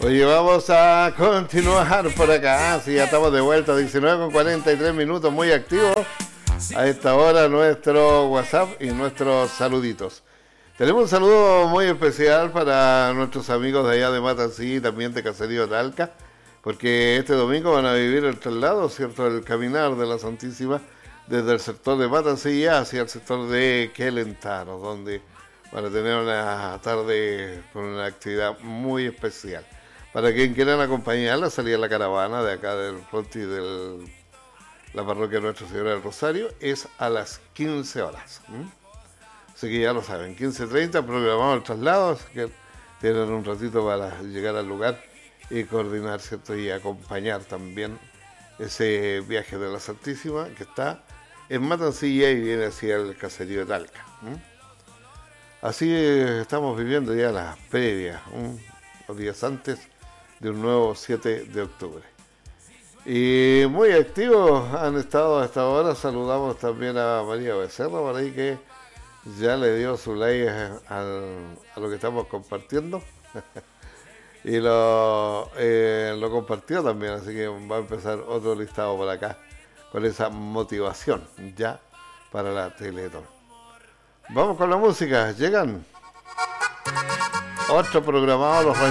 Oye, vamos a continuar por acá. Sí, ya estamos de vuelta, 19:43, muy activos. A esta hora nuestro WhatsApp y nuestros saluditos. Tenemos un saludo muy especial para nuestros amigos de allá de Matanzí y también de Caserío Talca, porque este domingo van a vivir el traslado, ¿cierto? El caminar de la Santísima desde el sector de Matanzí hacia el sector de Quelentano, donde van a tener una tarde con una actividad muy especial. Para quien quieran acompañarla, salir a la caravana de acá del Fronti de la parroquia Nuestra Señora del Rosario, es a las 15 horas. Así que ya lo saben, 15:30 programado el traslado, así que tienen un ratito para llegar al lugar y coordinar, ¿cierto? Y acompañar también ese viaje de la Santísima que está en Matancilla y viene hacia el caserío de Talca. Así estamos viviendo ya las previas, los días antes de un nuevo 7 de octubre. Y muy activos han estado a esta hora. Saludamos también a María Becerra por ahí, que ya le dio su like a lo que estamos compartiendo. Y lo compartió también, así que va a empezar otro listado por acá con esa motivación ya para la Teletón. Vamos con la música, llegan otro programado, los